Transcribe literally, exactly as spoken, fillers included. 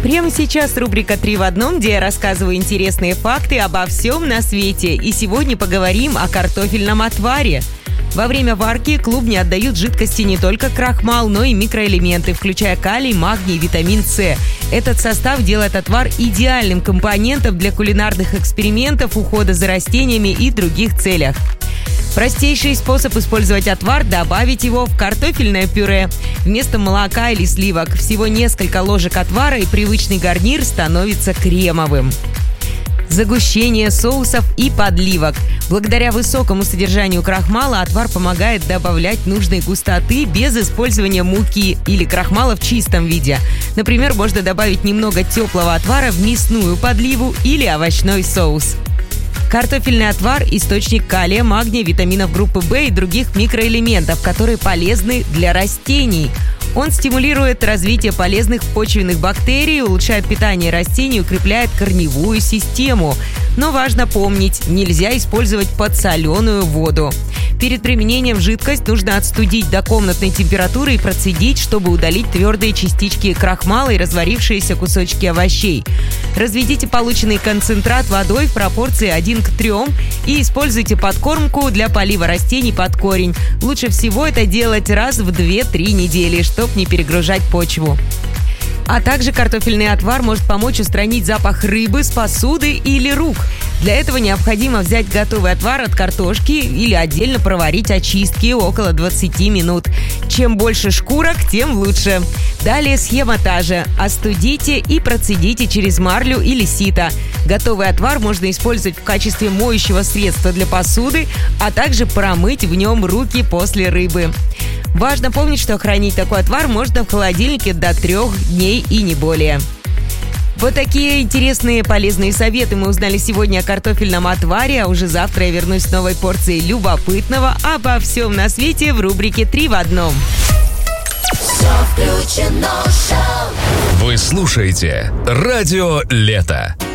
Прямо сейчас рубрика «Три в одном», где я рассказываю интересные факты обо всем на свете. И сегодня поговорим о картофельном отваре. Во время варки клубни отдают жидкости не только крахмал, но и микроэлементы, включая калий, магний, витамин С. Этот состав делает отвар идеальным компонентом для кулинарных экспериментов, ухода за растениями и других целях. Простейший способ использовать отвар – добавить его в картофельное пюре. Вместо молока или сливок всего несколько ложек отвара, и привычный гарнир становится кремовым. Загущение соусов и подливок. Благодаря высокому содержанию крахмала отвар помогает добавлять нужной густоты без использования муки или крахмала в чистом виде. Например, можно добавить немного теплого отвара в мясную подливу или овощной соус. Картофельный отвар – источник калия, магния, витаминов группы В и других микроэлементов, которые полезны для растений. Он стимулирует развитие полезных почвенных бактерий, улучшает питание растений, укрепляет корневую систему. Но важно помнить, нельзя использовать подсоленую воду. Перед применением в жидкость нужно отстудить до комнатной температуры и процедить, чтобы удалить твердые частички крахмала и разварившиеся кусочки овощей. Разведите полученный концентрат водой в пропорции один к трем и используйте подкормку для полива растений под корень. Лучше всего это делать раз в две-три недели, чтобы не перегружать почву. А также картофельный отвар может помочь устранить запах рыбы с посуды или рук. Для этого необходимо взять готовый отвар от картошки или отдельно проварить очистки около двадцати минут. Чем больше шкурок, тем лучше. Далее схема та же. Остудите и процедите через марлю или сито. Готовый отвар можно использовать в качестве моющего средства для посуды, а также промыть в нем руки после рыбы. Важно помнить, что хранить такой отвар можно в холодильнике до трех дней и не более. Вот такие интересные полезные советы мы узнали сегодня о картофельном отваре, а уже завтра я вернусь с новой порцией любопытного обо всем на свете в рубрике «Три в одном». Вы слушаете «Радио Лето».